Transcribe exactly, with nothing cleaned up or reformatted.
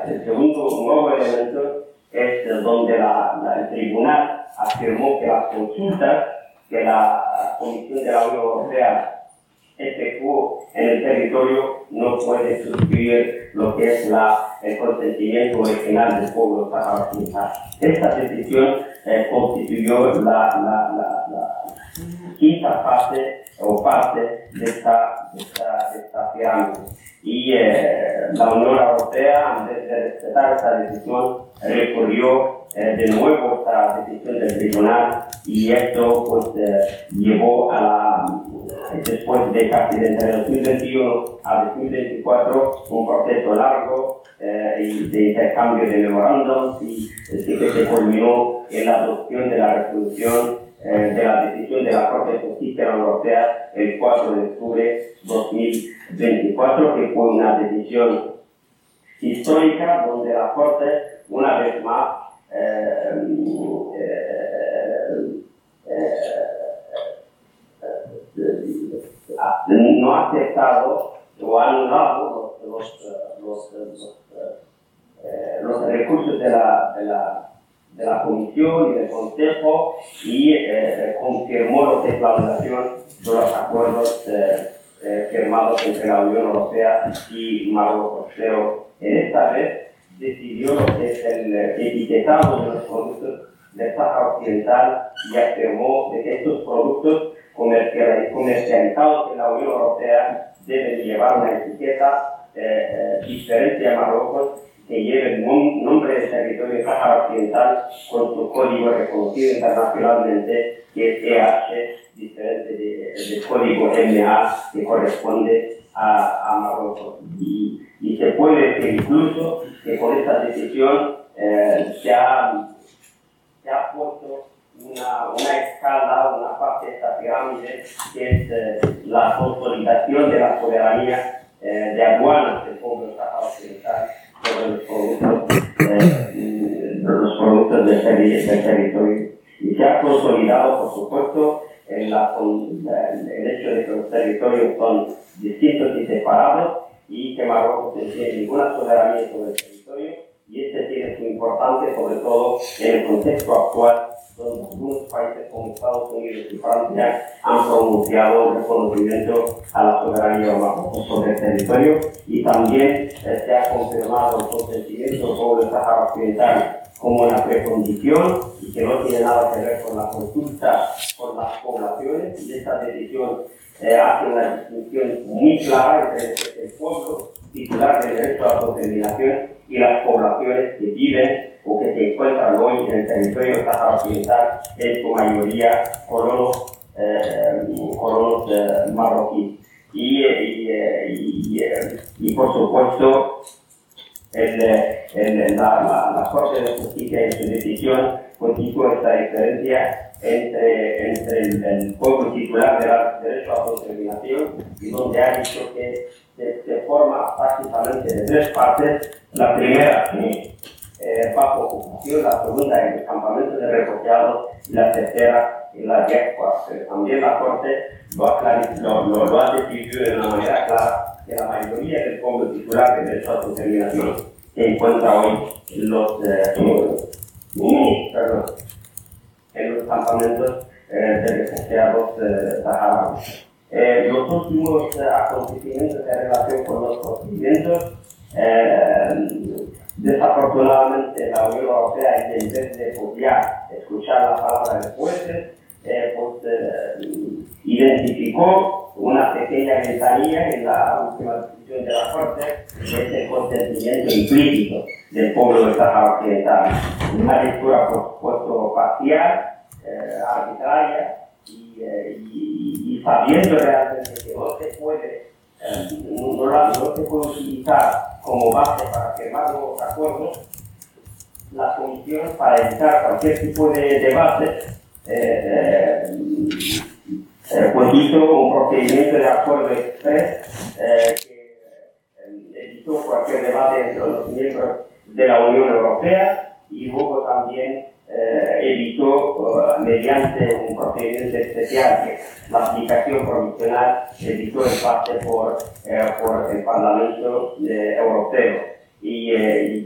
el segundo nuevo elemento es donde la, la, el tribunal afirmó que las consultas que la Comisión de la Unión Europea efectuó en el territorio no puede sustituir lo que es la, el consentimiento original del pueblo saharaui occidental. Esta decisión eh, constituyó la, la, la, la quinta fase o parte de esta, de esta, de esta pirámide. Y eh, la Unión Europea, antes de respetar esta decisión, recurrió eh, de nuevo esta decisión del tribunal, y esto pues eh, llevó a la, después de casi desde dos mil veintiuno a dos mil veinticuatro, un proceso largo eh, de intercambio de memorándums, y así que se culminó en la adopción de la resolución Eh, de la decisión de la Corte de Justicia de la Unión Europea el cuatro de octubre de dos mil veinticuatro, que fue una decisión histórica donde la Corte, una vez más, eh, eh, eh, eh, no ha aceptado o ha anulado los, los, los, los, eh, los recursos de la, de la de la Comisión y del Consejo, y eh, confirmó lo que es la violación de los acuerdos eh, eh, firmados entre la Unión Europea y Marruecos. Pero en esta vez decidió lo que es el etiquetado de los productos del Sáhara Occidental, y afirmó de que estos productos comercializados en la Unión Europea deben llevar una etiqueta eh, eh, diferente a Marruecos, que lleve el nombre del territorio Sáhara Occidental con su código reconocido internacionalmente, que es E H, diferente del código M A que corresponde a, a Marruecos. Y, y se puede decir incluso que con esta decisión eh, se, ha, se ha puesto una, una escala, una parte de esta pirámide, que es eh, la consolidación de la soberanía eh, de aduanas del pueblo Sáhara Occidental sobre los productos, eh, los productos del, terri del territorio. Y se ha consolidado, por supuesto, en la, en el hecho de que los territorios son distintos y separados, y que Marruecos no tiene ninguna soberanía sobre el territorio, y este tiene su importancia, sobre todo en el contexto actual, donde algunos países como Estados Unidos y Francia han pronunciado el reconocimiento a la soberanía de Marruecos sobre el territorio, y también eh, se ha confirmado el consentimiento del pueblo Sáhara Occidental como una precondición, y que no tiene nada que ver con la consulta con las poblaciones, y esta decisión eh, hace una distinción muy clara entre el pueblo titular del derecho a la autodeterminación y las poblaciones que viven o que se encuentran hoy en el territorio Sáhara Occidental, en su mayoría colonos, eh, colonos eh, marroquíes. Y, y, y, y, y por supuesto, el, el, la, la, la Corte de Justicia en su decisión constituye esta diferencia entre, entre el, el pueblo titular del derecho a la autodeterminación, y donde ha dicho que se, se forma prácticamente de tres partes. La primera, que eh, bajo ocupación; la segunda, en el campamento de refugiados; y la tercera, en la diáspora. Pero también la Corte lo ha, lo, lo, lo ha decidido de una manera clara, que la mayoría del pueblo titular del derecho a la autodeterminación se encuentra hoy en los, eh, en, perdón, en los campamentos eh, de refugiados eh, saharauis. Eh, los últimos eh, acontecimientos en relación con los procedimientos, eh, desafortunadamente la Unión Europea, en vez de copiar, escuchar la palabra de jueces, eh, pues, eh, identificó una pequeña ventanilla en la última decisión de la Corte, que es el consentimiento implícito del pueblo del Sáhara Occidental. Una lectura, por supuesto, parcial, eh, arbitraria, y, eh, y, y sabiendo realmente que no se puede, eh, no, no, no se puede utilizar como base para firmar nuevos acuerdos, la Comisión, para evitar cualquier tipo de debate, eh, eh, eh, pues hizo un procedimiento de acuerdo express eh, que eh, evitó cualquier debate entre los miembros de la Unión Europea, y luego también eh, evitó, uh, mediante un procedimiento especial, que la aplicación provisional evitó el pase por, eh, por el Parlamento eh, Europeo. Y, eh,